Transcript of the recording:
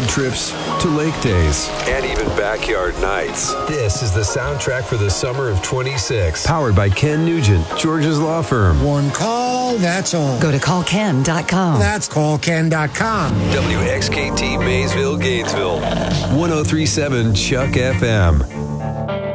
road trips to lake days. And even backyard nights. This is the soundtrack for the summer of 26. Powered by Ken Nugent, George's Law Firm. One call, that's all. Go to callken.com. That's callken.com. WXKT Maysville, Gainesville. 1037 Chuck FM.